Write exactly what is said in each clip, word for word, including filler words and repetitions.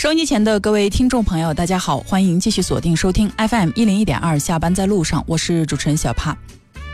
收音机前的各位听众朋友大家好，欢迎继续锁定收听 F M 一零一点二 下班在路上，我是主持人小帕。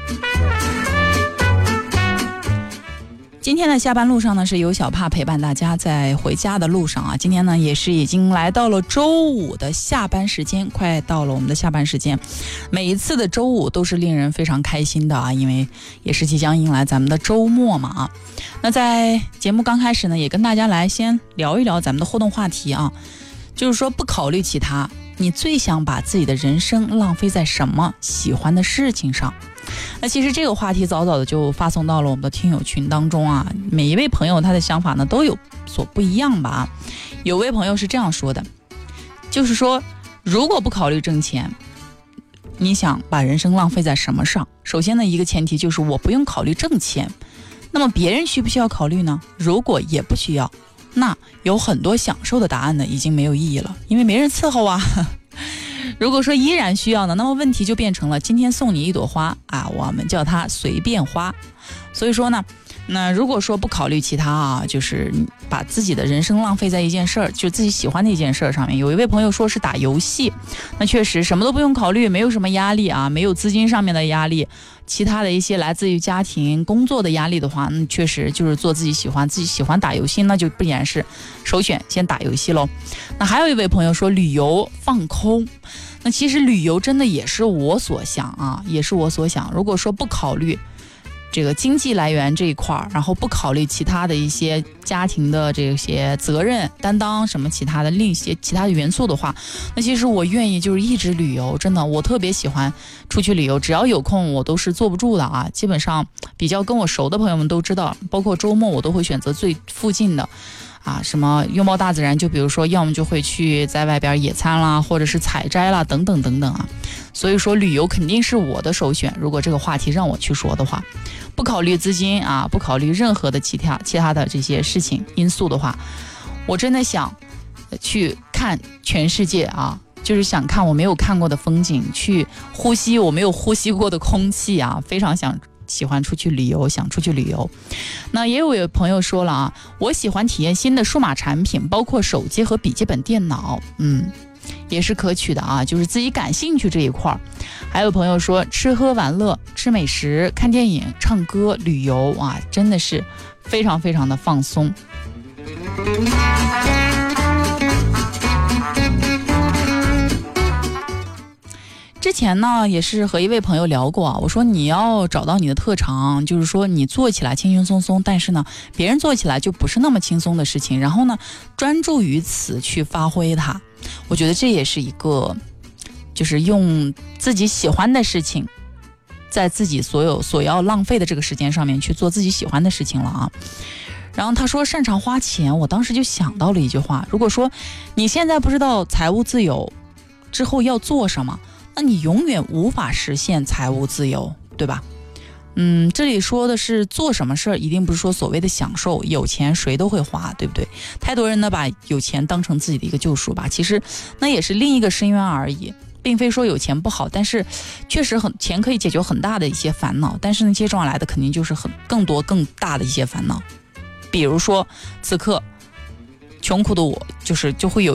今天的下班路上呢，是由小帕陪伴大家在回家的路上啊。今天呢，也是已经来到了周五的下班时间，快到了我们的下班时间。每一次的周五都是令人非常开心的啊，因为也是即将迎来咱们的周末嘛啊。那在节目刚开始呢，也跟大家来先聊一聊咱们的互动话题啊，就是说不考虑其他，你最想把自己的人生浪费在什么喜欢的事情上？那其实这个话题早早的就发送到了我们的听友群当中啊，每一位朋友他的想法呢都有所不一样吧。有位朋友是这样说的，就是说如果不考虑挣钱，你想把人生浪费在什么上？首先呢，一个前提就是我不用考虑挣钱，那么别人需不需要考虑呢？如果也不需要，那有很多享受的答案呢已经没有意义了，因为没人伺候啊。如果说依然需要呢，那么问题就变成了今天送你一朵花啊，我们叫它随便花。所以说呢，那如果说不考虑其他啊，就是把自己的人生浪费在一件事儿，就自己喜欢的一件事儿上面。有一位朋友说是打游戏，那确实什么都不用考虑，没有什么压力啊，没有资金上面的压力，其他的一些来自于家庭工作的压力的话，那确实就是做自己喜欢自己喜欢打游戏，那就必然是首选先打游戏咯。那还有一位朋友说旅游放空，那其实旅游真的也是我所想啊，也是我所想。如果说不考虑这个经济来源这一块，然后不考虑其他的一些家庭的这些责任担当什么其他的另一些其他的元素的话，那其实我愿意就是一直旅游，真的我特别喜欢出去旅游，只要有空我都是坐不住的啊。基本上比较跟我熟的朋友们都知道，包括周末我都会选择最附近的啊，什么拥抱大自然，就比如说要么就会去在外边野餐啦，或者是采摘啦，等等等等啊。所以说旅游肯定是我的首选，如果这个话题让我去说的话，不考虑资金啊，不考虑任何的其他其他的这些事情因素的话，我真的想去看全世界啊，就是想看我没有看过的风景，去呼吸我没有呼吸过的空气啊，非常想喜欢出去旅游，想出去旅游。那也有朋友说了啊，我喜欢体验新的数码产品，包括手机和笔记本电脑，嗯，也是可取的啊，就是自己感兴趣这一块。还有朋友说吃喝玩乐，吃美食，看电影，唱歌，旅游啊，真的是非常非常的放松。之前呢也是和一位朋友聊过啊，我说你要找到你的特长，就是说你做起来轻轻松松，但是呢别人做起来就不是那么轻松的事情，然后呢专注于此去发挥它。我觉得这也是一个就是用自己喜欢的事情，在自己所有所要浪费的这个时间上面去做自己喜欢的事情了啊。然后他说擅长花钱，我当时就想到了一句话，如果说你现在不知道财务自由之后要做什么，那你永远无法实现财务自由，对吧？嗯，这里说的是做什么事儿，一定不是说所谓的享受，有钱谁都会花，对不对？太多人呢把有钱当成自己的一个救赎吧，其实那也是另一个深渊而已，并非说有钱不好，但是确实很钱可以解决很大的一些烦恼，但是呢接踵而来的肯定就是很更多更大的一些烦恼。比如说此刻穷苦的我就是就会有